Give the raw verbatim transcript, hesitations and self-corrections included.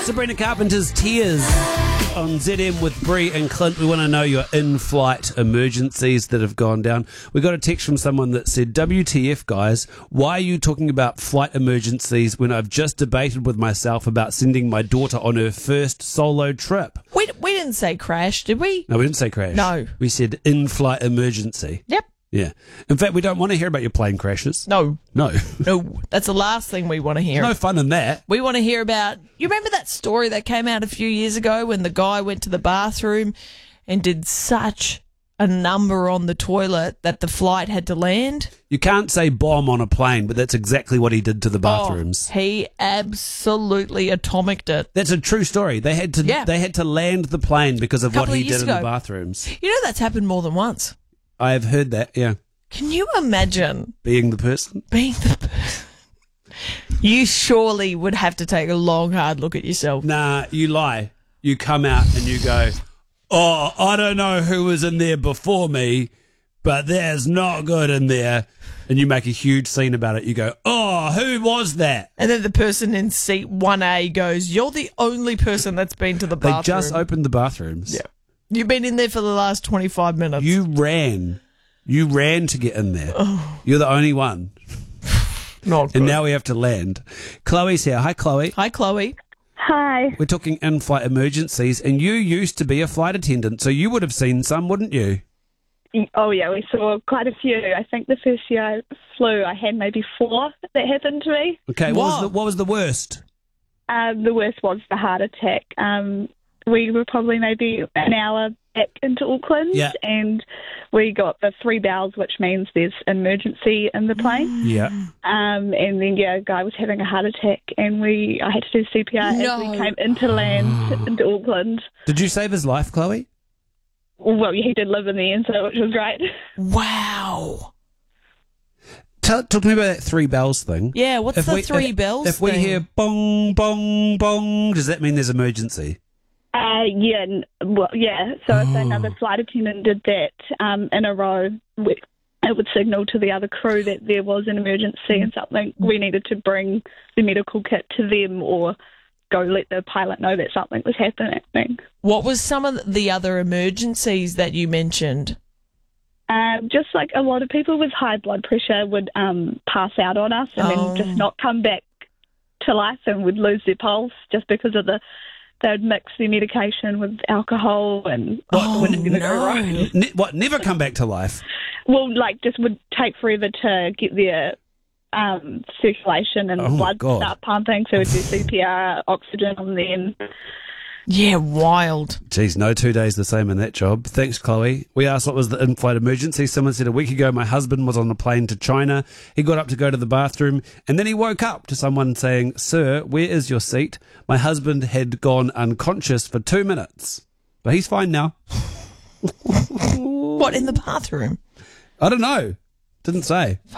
Sabrina Carpenter's Tears on Z M with Bree and Clint. We want to know your in-flight emergencies that have gone down. We got a text from someone that said, W T F, guys, why are you talking about flight emergencies when I've just debated with myself about sending my daughter on her first solo trip? We, we didn't say crash, did we? No, we didn't say crash. No. We said in-flight emergency. Yep. Yeah. In fact, we don't want to hear about your plane crashes. No. No. No. That's the last thing we want to hear. No fun in that. We want to hear about... You remember that story that came out a few years ago when the guy went to the bathroom and did such a number on the toilet that the flight had to land? You can't say bomb on a plane, but that's exactly what he did to the bathrooms. Oh, he absolutely atomicked it. That's a true story. They had to Yeah. they had to land the plane because of what Couple of he did years in the ago. bathrooms. You know that's happened more than once. I have heard that, yeah. Can you imagine Being the person. being the person? You surely would have to take a long, hard look at yourself. Nah, you lie. You come out and you go, oh, I don't know who was in there before me, but there's not good in there. And you make a huge scene about it. You go, oh, who was that? And then the person in seat one A goes, you're the only person that's been to the They bathroom. just opened the bathrooms. Yeah. You've been in there for the last twenty-five minutes. You ran. You ran to get in there. Oh. You're the only one. Not good. And now we have to land. Chloe's here. Hi, Chloe. Hi, Chloe. Hi. We're talking in-flight emergencies, and you used to be a flight attendant, so you would have seen some, wouldn't you? Oh, yeah, we saw quite a few. I think the first year I flew, I had maybe four that happened to me. Okay, what was Wow. the, what was the worst? Um, the worst was the heart attack. Um, we were probably maybe an hour back into Auckland, Yeah. and we got the three bells, which means there's an emergency in the plane. Yeah. Um, and then, yeah, a guy was having a heart attack, and we I had to do C P R No. as we came into land into Auckland. Did you save his life, Chloe? Well, he did live in the end, so which was great. Wow. Tell, talk to me about that three bells thing. Yeah, what's If the we- three if, bells If we thing? hear bong, bong, bong, does that mean there's emergency? Uh, yeah, n- well, yeah. So if another flight attendant did that um, in a row, we, it would signal to the other crew that there was an emergency and something. We needed to bring the medical kit to them or go let the pilot know that something was happening. What was some of the other emergencies that you mentioned? Um, just like a lot of people with high blood pressure would um, pass out on us and Oh. then just not come back to life and would lose their pulse just because of the they'd mix their medication with alcohol and Oh, wouldn't go no. right. Ne- what, never come back to life? Well, like just would take forever to get their um, circulation and Oh, my blood God. start pumping, so we'd do C P R, oxygen on them. Yeah, wild. Geez, no two days the same in that job. Thanks, Chloe. We asked what was the in-flight emergency. Someone said a week ago my husband was on a plane to China. He got up to go to the bathroom and then he woke up to someone saying, "Sir, where is your seat?" My husband had gone unconscious for two minutes. But he's fine now. What, in the bathroom? I don't know. Didn't say.